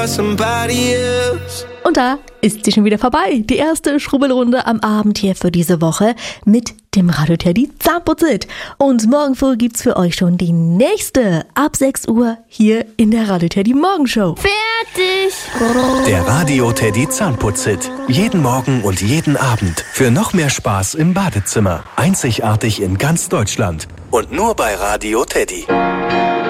Und da ist sie schon wieder vorbei. Die erste Schrubbelrunde am Abend hier für diese Woche mit dem Radio Teddy Zahnputzit. Und morgen früh gibt's für euch schon die nächste ab 6 Uhr hier in der Radio Teddy Morgenshow. Fertig! Der Radio Teddy Zahnputzit. Jeden Morgen und jeden Abend. Für noch mehr Spaß im Badezimmer. Einzigartig in ganz Deutschland. Und nur bei Radio Teddy.